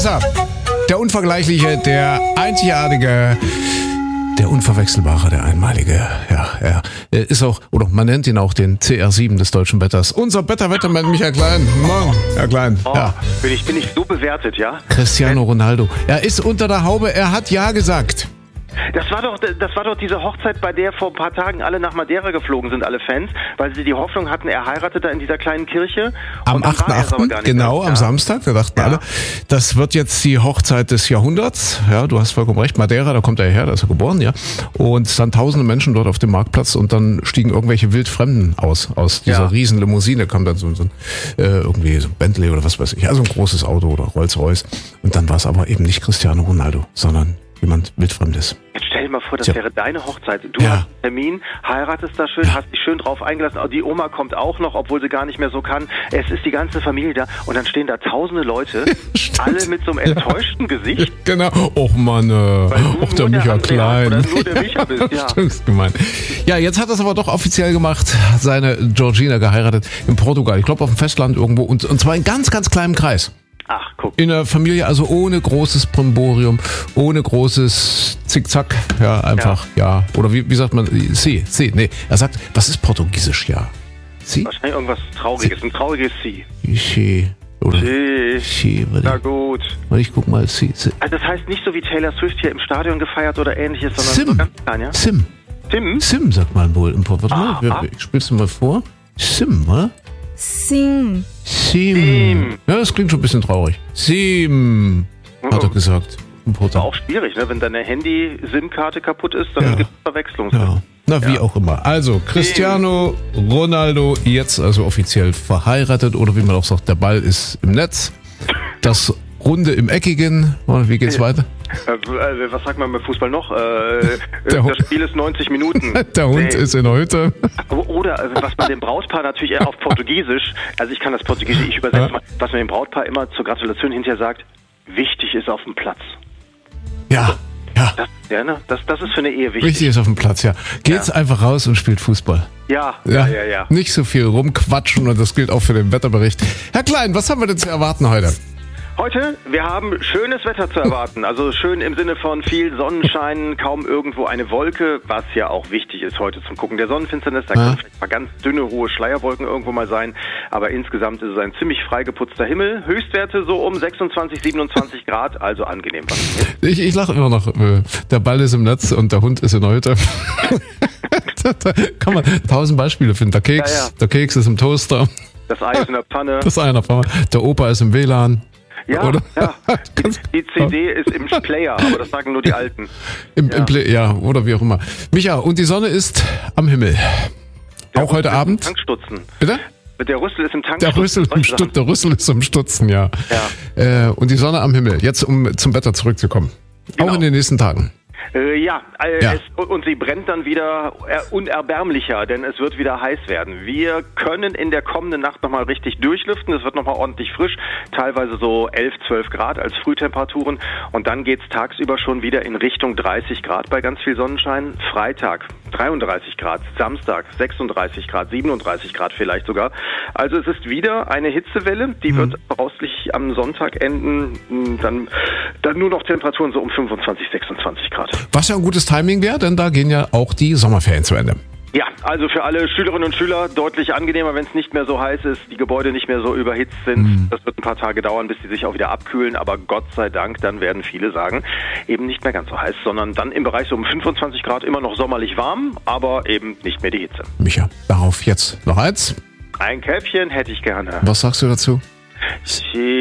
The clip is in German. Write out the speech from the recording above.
Vanessa, der Unvergleichliche, der Einzigartige, der Unverwechselbare, der Einmalige. Ja, er ist auch, oder man nennt ihn auch den CR7 des deutschen Wetters. Unser Wettermann Michael Klein. Morgen, Herr Klein. Oh, ja. Bin ich so bewertet, ja? Cristiano Ronaldo. Er ist unter der Haube, er hat Ja gesagt. Das war doch diese Hochzeit, bei der vor ein paar Tagen alle nach Madeira geflogen sind, alle Fans, weil sie die Hoffnung hatten, er heiratet da in dieser kleinen Kirche. Am 8.8., genau, am Samstag, da dachten alle, das wird jetzt die Hochzeit des Jahrhunderts. Ja, du hast vollkommen recht, Madeira, da kommt er her, da ist er geboren, ja. Und es dann tausende Menschen dort auf dem Marktplatz und dann stiegen irgendwelche Wildfremden aus dieser riesen Limousine, kam dann so ein irgendwie so ein Bentley oder was weiß ich, also ein großes Auto oder Rolls-Royce. Und dann war es aber eben nicht Cristiano Ronaldo, sondern jemand Wildfremdes. Jetzt stell dir mal vor, das wäre deine Hochzeit. Du hast einen Termin, heiratest da schön, hast dich schön drauf eingelassen. Die Oma kommt auch noch, obwohl sie gar nicht mehr so kann. Es ist die ganze Familie da und dann stehen da tausende Leute, alle mit so einem enttäuschten Gesicht. Genau. Och Mann, auch der Micha Klein. Oder nur der Micha bist, ja. Stimmt, gemein. Ja, jetzt hat er es aber doch offiziell gemacht, seine Georgina geheiratet in Portugal. Ich glaube auf dem Festland irgendwo und zwar in ganz, ganz kleinem Kreis. Ach, guck. In der Familie, also ohne großes Brimborium, ohne großes Zickzack, ja, einfach, ja. Oder wie sagt man, nee, er sagt, was ist Portugiesisch, ja? Sie? Wahrscheinlich irgendwas Trauriges, ein trauriges Sie. Oder? Na gut. Ich guck mal, Sie. Also das heißt nicht so wie Taylor Swift hier im Stadion gefeiert oder ähnliches, sondern so ganz klein, ja? Sim sagt man wohl im Port. Warte mal, ich spiel's mal vor. Sim, oder? Sim. Ja, das klingt schon ein bisschen traurig. Sim, hat er gesagt. Das war auch schwierig, ne? Wenn deine Handy-SIM-Karte kaputt ist, dann gibt es Verwechslung. Ja. Na, wie auch immer. Also, Cristiano Ronaldo jetzt also offiziell verheiratet oder wie man auch sagt, der Ball ist im Netz. Das Runde im Eckigen. Und wie geht's weiter? Was sagt man beim Fußball noch? Das Spiel ist 90 Minuten. Der Hund ist in der Hütte. Oder was bei dem Brautpaar natürlich auf Portugiesisch, also ich kann das Portugiesisch, ich übersetze mal, was man dem Brautpaar immer zur Gratulation hinterher sagt, wichtig ist auf dem Platz. Ja. Das ist für eine Ehe wichtig. Wichtig ist auf dem Platz, ja. Geht's einfach raus und spielt Fußball. Ja. Nicht so viel rumquatschen und das gilt auch für den Wetterbericht. Herr Klein, was haben wir denn zu erwarten heute? Heute, wir haben schönes Wetter zu erwarten, also schön im Sinne von viel Sonnenschein, kaum irgendwo eine Wolke, was ja auch wichtig ist heute zum Gucken der Sonnenfinsternis. Da können vielleicht mal ganz dünne, hohe Schleierwolken irgendwo mal sein, aber insgesamt ist es ein ziemlich frei geputzter Himmel. Höchstwerte so um 26, 27 Grad, also angenehm. Ich lache immer noch, der Ball ist im Netz und der Hund ist in der Hütte. Da kann man 1000 Beispiele finden. Der Keks ist im Toaster. Das Ei ist in der Pfanne. Der Opa ist im WLAN. Ja, die CD ist im Player, aber das sagen nur die Alten. Oder wie auch immer. Micha, und die Sonne ist am Himmel. Auch heute Abend? Tankstutzen. Bitte? Der Rüssel ist im Tankstutzen. Der Rüssel ist im Stutzen, ja. Und die Sonne am Himmel. Jetzt, um zum Wetter zurückzukommen. Genau. Auch in den nächsten Tagen. Und sie brennt dann wieder unerbärmlicher, denn es wird wieder heiß werden. Wir können in der kommenden Nacht nochmal richtig durchlüften, es wird nochmal ordentlich frisch, teilweise so 11, 12 Grad als Frühtemperaturen und dann geht's tagsüber schon wieder in Richtung 30 Grad bei ganz viel Sonnenschein. Freitag 33 Grad, Samstag 36 Grad, 37 Grad vielleicht sogar. Also es ist wieder eine Hitzewelle, die wird voraussichtlich am Sonntag enden, dann nur noch Temperaturen so um 25, 26 Grad. Was ja ein gutes Timing wäre, denn da gehen ja auch die Sommerferien zu Ende. Ja, also für alle Schülerinnen und Schüler deutlich angenehmer, wenn es nicht mehr so heiß ist, die Gebäude nicht mehr so überhitzt sind. Das wird ein paar Tage dauern, bis die sich auch wieder abkühlen, aber Gott sei Dank, dann werden viele sagen, eben nicht mehr ganz so heiß, sondern dann im Bereich so um 25 Grad immer noch sommerlich warm, aber eben nicht mehr die Hitze. Micha, darauf jetzt noch eins. Ein Käffchen hätte ich gerne. Was sagst du dazu?